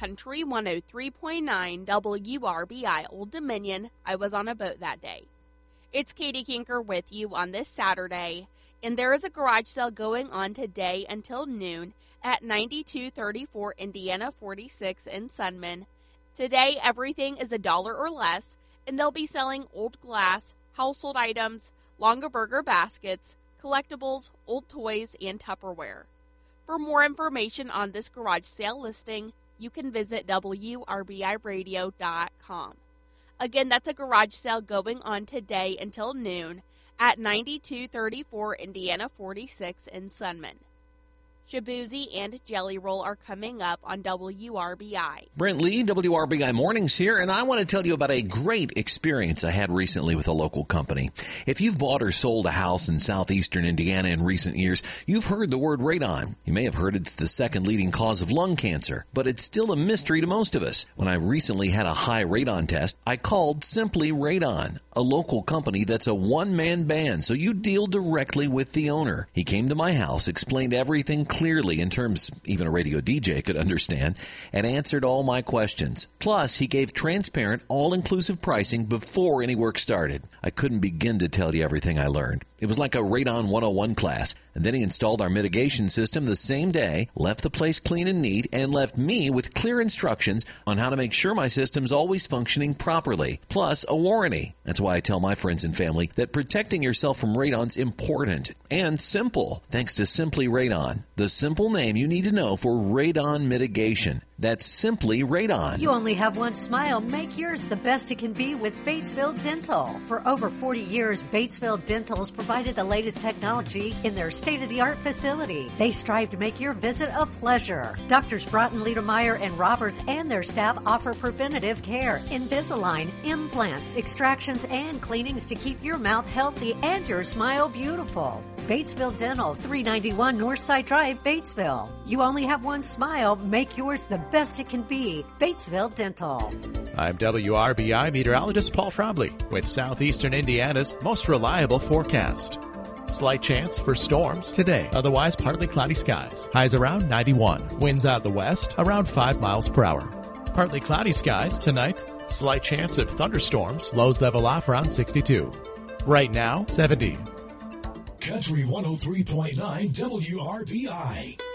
Country 103.9 WRBI Old Dominion, I was on a boat that day. It's Katie Kinker with you on this Saturday, and there is a garage sale going on today until noon at 9234 Indiana 46 in Sunman. Today, everything is $1 or less, and they'll be selling old glass, household items, Longaberger baskets, collectibles, old toys, and Tupperware. For more information on this garage sale listing, you can visit WRBIRadio.com. Again, that's a garage sale going on today until noon at 9234 Indiana 46 in Sunman. Shabuzi and Jelly Roll are coming up on WRBI. Brent Lee, WRBI Mornings here, and I want to tell you about a great experience I had recently with a local company. If you've bought or sold a house in southeastern Indiana in recent years, you've heard the word radon. You may have heard it's the second leading cause of lung cancer, but it's still a mystery to most of us. When I recently had a high radon test, I called Simply Radon, a local company that's a one-man band, so you deal directly with the owner. He came to my house, explained everything clearly in terms even a radio DJ could understand, and answered all my questions. Plus, he gave transparent, all-inclusive pricing before any work started. I couldn't begin to tell you everything I learned. It was like a Radon 101 class. And then he installed our mitigation system the same day, left the place clean and neat, and left me with clear instructions on how to make sure my system's always functioning properly, plus a warranty. That's why I tell my friends and family that protecting yourself from radon's important and simple, thanks to Simply Radon, the simple name you need to know for radon mitigation. That's Simply Radon. You only have one smile. Make yours the best it can be with Batesville Dental. For over 40 years, Batesville Dental's provided the latest technology in their state-of-the-art facility. They strive to make your visit a pleasure. Doctors Broughton, Liedermeyer, and Roberts and their staff offer preventative care, Invisalign, implants, extractions, and cleanings to keep your mouth healthy and your smile beautiful. Batesville Dental, 391 Northside Drive, Batesville. You only have one smile. Make yours the best it can be. Batesville Dental. I'm WRBI meteorologist Paul Frobley with Southeastern Indiana's most reliable forecast. Slight chance for storms today, otherwise partly cloudy skies. Highs around 91. Winds out the west around 5 miles per hour. Partly cloudy skies tonight. Slight chance of thunderstorms. Lows level off around 62. Right now, 70. Country 103.9 WRBI.